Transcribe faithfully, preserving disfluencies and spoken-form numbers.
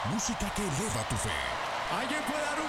música que eleva tu fe. ¿Alguien puede dar